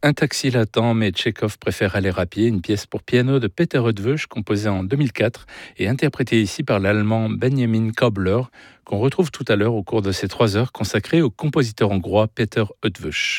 Un taxi l'attend, mais Tchekhov préfère aller à pied, une pièce pour piano de Peter Eötvös, composée en 2004 et interprétée ici par l'allemand Benjamin Köbler, qu'on retrouve tout à l'heure au cours de ces 3 heures consacrées au compositeur hongrois Peter Eötvös.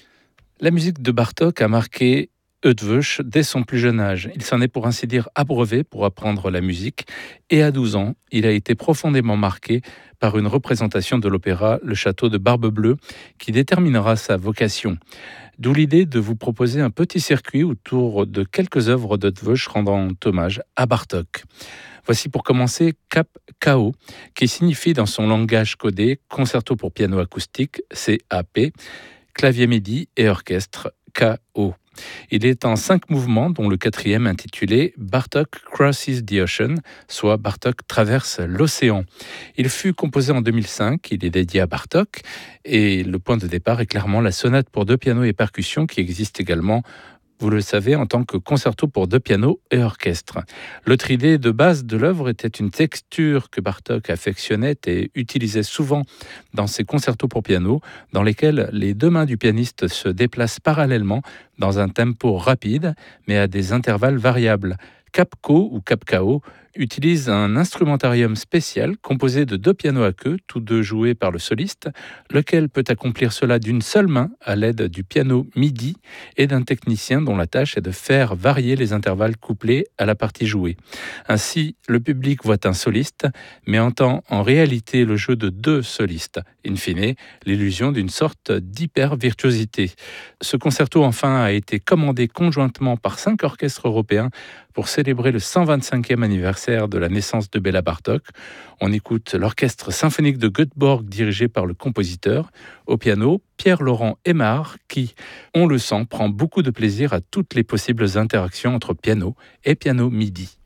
La musique de Bartók a marqué Eötvös dès son plus jeune âge. Il s'en est pour ainsi dire abreuvé pour apprendre la musique et à 12 ans, il a été profondément marqué par une représentation de l'opéra Le Château de Barbe-Bleue qui déterminera sa vocation. D'où l'idée de vous proposer un petit circuit autour de quelques œuvres d'Eötvös rendant hommage à Bartók. Voici pour commencer Cap KO, qui signifie dans son langage codé concerto pour piano acoustique, CAP, clavier MIDI et orchestre, KO. Il est en 5 mouvements, dont le 4e intitulé Bartók Crosses the Ocean, soit Bartók traverse l'océan. Il fut composé en 2005, il est dédié à Bartók, et le point de départ est clairement la sonate pour 2 pianos et percussions qui existe également, vous le savez, en tant que concerto pour 2 pianos et orchestre. L'autre idée de base de l'œuvre était une texture que Bartók affectionnait et utilisait souvent dans ses concertos pour piano, dans lesquels les 2 mains du pianiste se déplacent parallèlement dans un tempo rapide, mais à des intervalles variables. Capco ou Capkao utilise un instrumentarium spécial composé de 2 pianos à queue, tous 2 joués par le soliste, lequel peut accomplir cela d'une seule main à l'aide du piano MIDI et d'un technicien dont la tâche est de faire varier les intervalles couplés à la partie jouée. Ainsi, le public voit un soliste, mais entend en réalité le jeu de 2 solistes, in fine, l'illusion d'une sorte d'hyper-virtuosité. Ce concerto, enfin, a été commandé conjointement par 5 orchestres européens pour célébrer le 125e anniversaire de la naissance de Béla Bartók. On écoute l'orchestre symphonique de Göteborg dirigé par le compositeur. Au piano, Pierre-Laurent Aimard qui, on le sent, prend beaucoup de plaisir à toutes les possibles interactions entre piano et piano MIDI.